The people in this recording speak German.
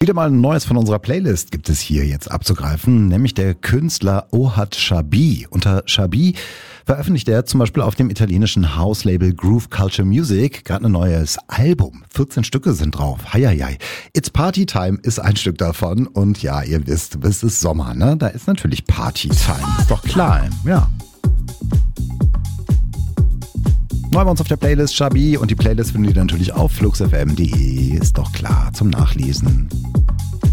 Wieder mal ein neues von unserer Playlist gibt es hier jetzt abzugreifen, nämlich der Künstler Ohad Shabi. Unter Shabi veröffentlicht er zum Beispiel auf dem italienischen House-Label Groove Culture Music gerade ein neues Album. 14 Stücke sind drauf. Heieiei. It's Party Time ist ein Stück davon. Und ja, ihr wisst, es ist Sommer, ne? Da ist natürlich Party Time. Ist doch klar, ja. Neu bei uns auf der Playlist Shabi und die Playlist findet ihr natürlich auf fluxfm.de. Ist doch klar, zum Nachlesen.